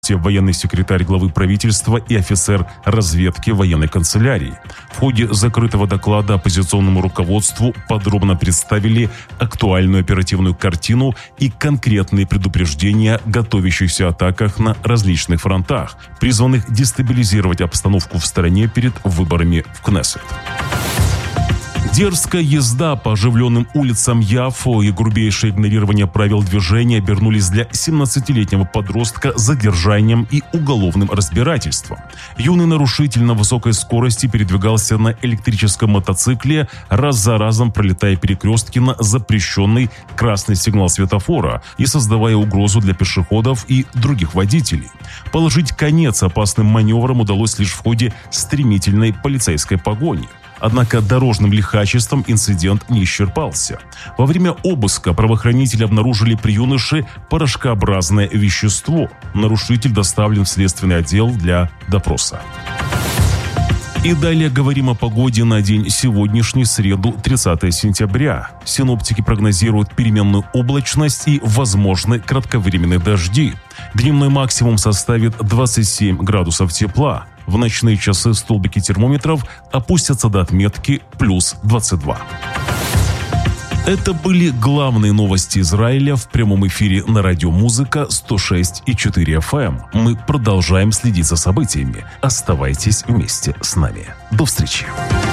военный секретарь главы правительства и офицер разведки военной канцелярии. В ходе закрытого доклада оппозиционному руководству подробно представили актуальную оперативную картину и конкретные предупреждения о готовящихся атаках на различных фронтах, призванных дестабилизировать обстановку в стране перед выборами в Кнессет. Дерзкая езда по оживленным улицам Яффо и грубейшее игнорирование правил движения обернулись для 17-летнего подростка задержанием и уголовным разбирательством. Юный нарушитель на высокой скорости передвигался на электрическом мотоцикле, раз за разом пролетая перекрестки на запрещенный красный сигнал светофора и создавая угрозу для пешеходов и других водителей. Положить конец опасным маневрам удалось лишь в ходе стремительной полицейской погони. Однако дорожным лихачеством инцидент не исчерпался. Во время обыска правоохранители обнаружили при юноше порошкообразное вещество. Нарушитель доставлен в следственный отдел для допроса. И далее говорим о погоде на день сегодняшний, среду, 30 сентября. Синоптики прогнозируют переменную облачность и возможны кратковременные дожди. Дневной максимум составит 27 градусов тепла. В ночные часы столбики термометров опустятся до отметки плюс 22. Это были главные новости Израиля в прямом эфире на радио «Музыка» 106,4 FM. Мы продолжаем следить за событиями. Оставайтесь вместе с нами. До встречи.